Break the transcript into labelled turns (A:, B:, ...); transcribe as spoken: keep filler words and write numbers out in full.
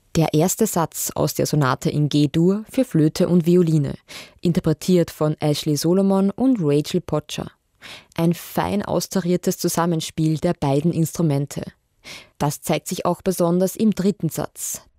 A: Der erste Satz aus der Sonate in G-Dur für Flöte und Violine, interpretiert von Ashley Solomon und Rachel Potscher. Ein fein austariertes Zusammenspiel der beiden Instrumente. Das zeigt sich auch besonders im dritten Satz,